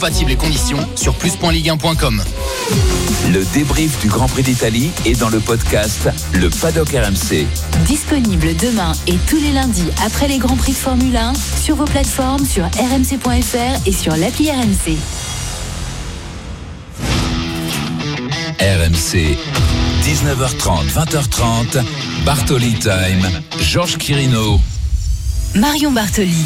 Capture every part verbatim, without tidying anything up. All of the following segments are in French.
Compatibles et conditions sur plus point ligue un point com. Le débrief du Grand Prix d'Italie est dans le podcast Le Paddock R M C. Disponible demain et tous les lundis après les Grands Prix de Formule un sur vos plateformes, sur r m c point f r et sur l'appli R M C. R M C, dix-neuf heures trente, vingt heures trente, Bartoli Time, Georges Quirino. Marion Bartoli.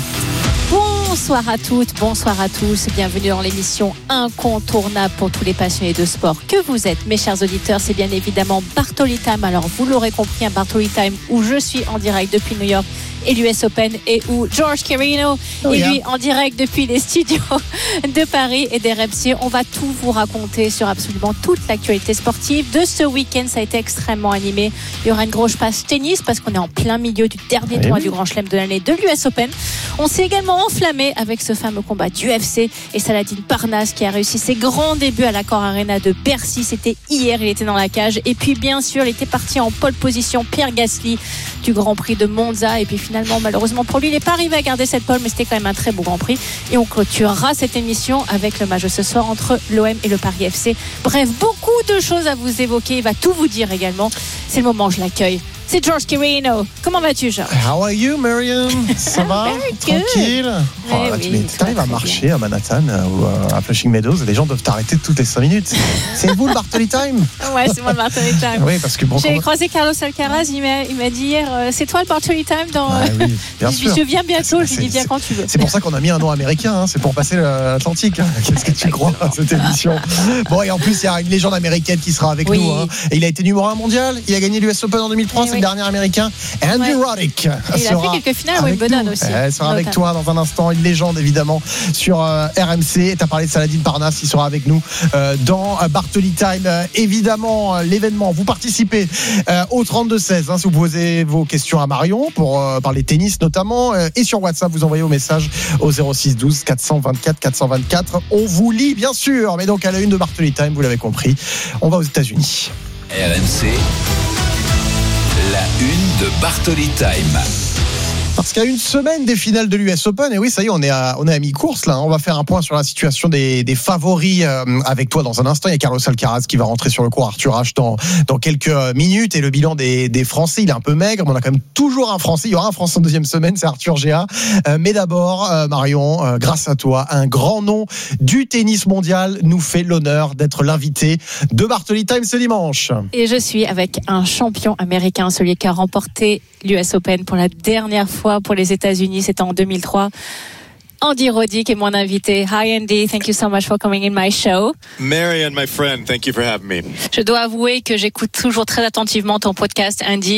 Bonsoir à toutes, bonsoir à tous, bienvenue dans l'émission incontournable pour tous les passionnés de sport que vous êtes, mes chers auditeurs. C'est bien évidemment Bartoli Time. Alors vous l'aurez compris, un Bartoli Time où je suis en direct depuis New York et l'U S Open, et où Georges Quirino oh est yeah. lui en direct depuis les studios de Paris et d'R M C. On va tout vous raconter sur absolument toute l'actualité sportive de ce week-end. Ça a été extrêmement animé. Il y aura une grosse passe tennis parce qu'on est en plein milieu du dernier tournoi oui. du Grand Chelem de l'année de l'U S Open. On s'est également enflammé avec ce fameux combat du U F C et Saladin Parnasse qui a réussi ses grands débuts à l'Accor Arena de Bercy. C'était hier, il était dans la cage. Et puis bien sûr, il était parti en pole position, Pierre Gasly du Grand Prix de Monza. Et puis finalement, malheureusement pour lui, il n'est pas arrivé à garder cette pole, mais c'était quand même un très beau Grand Prix. Et on clôturera cette émission avec le match de ce soir entre l'O M et le Paris F C. Bref, beaucoup de choses à vous évoquer. Il va tout vous dire également. C'est le moment, je l'accueille. C'est Georges Quirino. Comment vas-tu, Georges? How are you, Marion? Ça va? Tranquille? Oh, là, oui, tu arrives à marcher bien à Manhattan ou à Flushing Meadows, les gens doivent t'arrêter toutes les cinq minutes. C'est vous le Bartoli Time? Ouais, c'est moi le Bartoli Time. Oui, parce que bon, j'ai croisé Carlos Alcaraz, il m'a, il m'a dit hier, euh, c'est toi le Bartoli Time dans. Ah, oui, bien je, sûr. Je viens bientôt, c'est, je lui dis viens quand tu veux. C'est pour ça qu'on a mis un nom américain, hein, c'est pour passer l'Atlantique. Hein. Qu'est-ce que tu crois à cette émission? Bon, et en plus, il y a une légende américaine qui sera avec oui. nous. Hein. Et il a été numéro un mondial, il a gagné l'U S Open en deux mille trois, oui, c'est oui. le dernier américain. Andy ouais. Roddick. Il sera a fait quelques finales à Wimbledon aussi. Elle sera avec toi dans un instant, une légende évidemment sur euh, R M C. Tu as parlé de Saladin Parnasse, il sera avec nous euh, dans euh, Bartoli Time. Euh, évidemment, euh, l'événement, vous participez euh, au trente-deux seize hein, si vous posez vos questions à Marion pour euh, parler tennis notamment. Euh, et sur WhatsApp, vous envoyez vos messages au zéro six douze quatre cent vingt-quatre quatre cent vingt-quatre. On vous lit bien sûr, mais donc à la une de Bartoli Time, vous l'avez compris, on va aux États-Unis. R M C, la une de Bartoli Time. Parce qu'à une semaine des finales de l'U S Open, et oui, ça y est, on est à, on est à mi-course là. On va faire un point sur la situation des, des favoris euh, avec toi dans un instant. Il y a Carlos Alcaraz qui va rentrer sur le court, Arthur Ashe dans, dans quelques minutes. Et le bilan des, des Français, il est un peu maigre, mais on a quand même toujours un Français. Il y aura un Français en deuxième semaine, c'est Arthur Géa. Euh, mais d'abord, euh, Marion, euh, grâce à toi, un grand nom du tennis mondial nous fait l'honneur d'être l'invité de Bartoli Time ce dimanche. Et je suis avec un champion américain, celui qui a remporté l'U S Open pour la dernière fois pour les États-Unis, c'était en deux mille trois. Andy Roddick est mon invité. Hi Andy, thank you so much for coming in my show. Marion, my friend, thank you for having me. Je dois avouer que j'écoute toujours très attentivement ton podcast, Andy.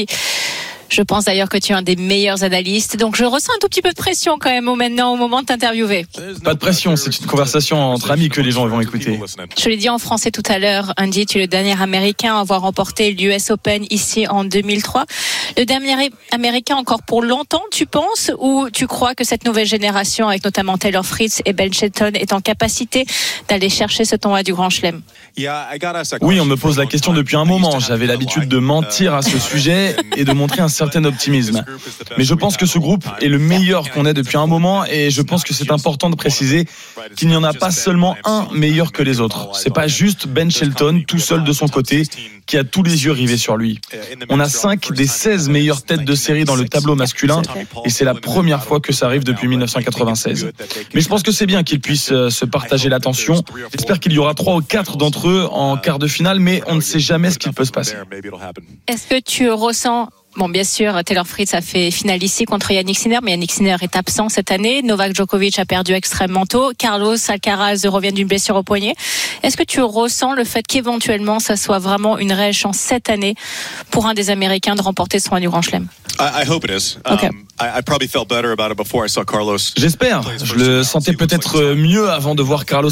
Je pense d'ailleurs que tu es un des meilleurs analystes, donc je ressens un tout petit peu de pression quand même au maintenant au moment de t'interviewer. Pas de pression, c'est une conversation entre amis que les gens vont écouter. Je l'ai dit en français tout à l'heure, Andy, tu es le dernier Américain à avoir remporté l'U S Open ici en deux mille trois. Le dernier Américain encore pour longtemps, tu penses, ou tu crois que cette nouvelle génération, avec notamment Taylor Fritz et Ben Shelton, est en capacité d'aller chercher ce tournoi du Grand Chelem? Oui, on me pose la question depuis un moment. J'avais l'habitude de mentir à ce sujet et de montrer un certain optimisme. Mais je pense que ce groupe est le meilleur qu'on ait depuis un moment et je pense que c'est important de préciser qu'il n'y en a pas seulement un meilleur que les autres. C'est pas juste Ben Shelton tout seul de son côté qui a tous les yeux rivés sur lui. On a cinq des seize meilleures têtes de série dans le tableau masculin et c'est la première fois que ça arrive depuis dix-neuf cent quatre-vingt-seize. Mais je pense que c'est bien qu'ils puissent se partager l'attention. J'espère qu'il y aura trois ou quatre d'entre eux en quart de finale, mais on ne sait jamais ce qu'il peut se passer. Est-ce que tu ressens... Bon, bien sûr, Taylor Fritz a fait finale ici contre Yannick Sinner, mais Yannick Sinner est absent cette année. Novak Djokovic a perdu extrêmement tôt. Carlos Alcaraz revient d'une blessure au poignet. Est-ce que tu ressens le fait qu'éventuellement, ça soit vraiment une réelle chance cette année pour un des Américains de remporter son du Grand Chelem? I, I hope it is. Okay. Um, I, I probably felt better about it before I saw Carlos. J'espère. Je le sentais peut-être mieux avant de voir Carlos